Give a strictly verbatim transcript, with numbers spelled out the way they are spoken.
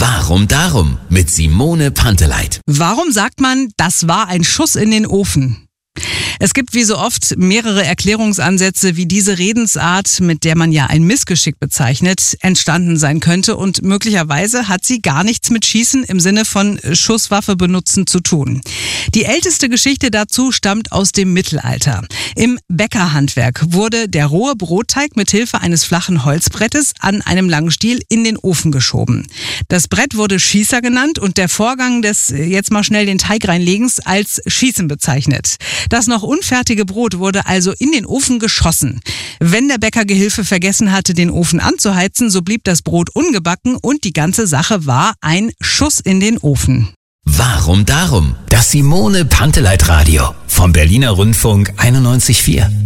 Warum darum? Mit Simone Panteleit. Warum sagt man, das war ein Schuss in den Ofen? Es gibt wie so oft mehrere Erklärungsansätze, wie diese Redensart, mit der man ja ein Missgeschick bezeichnet, entstanden sein könnte, und möglicherweise hat sie gar nichts mit Schießen im Sinne von Schusswaffe benutzen zu tun. Die älteste Geschichte dazu stammt aus dem Mittelalter. Im Bäckerhandwerk wurde der rohe Brotteig mit Hilfe eines flachen Holzbrettes an einem langen Stiel in den Ofen geschoben. Das Brett wurde Schießer genannt und der Vorgang des jetzt mal schnell den Teig reinlegens als Schießen bezeichnet. Das noch unfertige Brot wurde also in den Ofen geschossen. Wenn der Bäckergehilfe vergessen hatte, den Ofen anzuheizen, so blieb das Brot ungebacken und die ganze Sache war ein Schuss in den Ofen. Warum darum? Das Simone Panteleit Radio vom Berliner Rundfunk einundneunzig Komma vier.